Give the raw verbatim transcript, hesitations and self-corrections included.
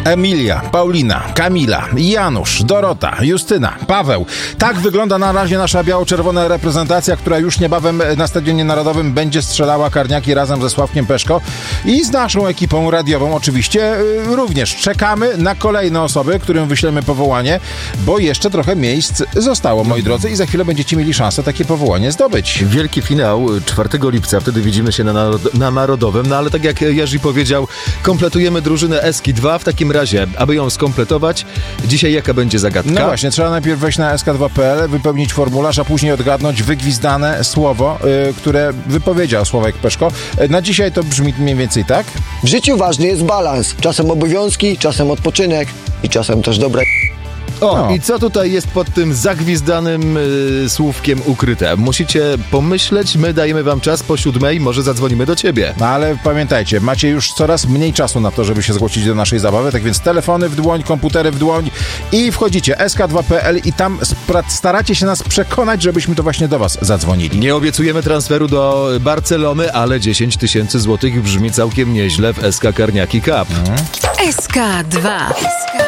Emilia, Paulina, Kamila, Janusz, Dorota, Justyna, Paweł. Tak wygląda na razie nasza biało-czerwona reprezentacja, która już niebawem na Stadionie Narodowym będzie strzelała karniaki razem ze Sławkiem Peszko i z naszą ekipą radiową oczywiście również. Czekamy na kolejne osoby, którym wyślemy powołanie, bo jeszcze trochę miejsc zostało, moi drodzy, i za chwilę będziecie mieli szansę takie powołanie zdobyć. Wielki finał czwartego lipca, wtedy widzimy się na, narod- na Narodowym, no ale tak jak Jerzy powiedział, kompletujemy drużynę Eski dwa. W takim razie, aby ją skompletować, dzisiaj jaka będzie zagadka? No właśnie, trzeba najpierw wejść na eska dwa kropka pe el, wypełnić formularz, a później odgadnąć wygwizdane słowo, yy, które wypowiedział Sławek Peszko. Na dzisiaj to brzmi mniej więcej tak? W życiu ważny jest balans. Czasem obowiązki, czasem odpoczynek i czasem też dobre... O, No. i co tutaj jest pod tym zagwizdanym y, słówkiem ukryte? Musicie pomyśleć, my dajemy wam czas po siódmej, może zadzwonimy do ciebie. No ale pamiętajcie, macie już coraz mniej czasu na to, żeby się zgłosić do naszej zabawy, tak więc telefony w dłoń, komputery w dłoń i wchodzicie eska dwa kropka pe el i tam spra- staracie się nas przekonać, żebyśmy to właśnie do was zadzwonili. Nie obiecujemy transferu do Barcelony, ale dziesięć tysięcy złotych brzmi całkiem nieźle w S K Karniaki Cup. S K dwa.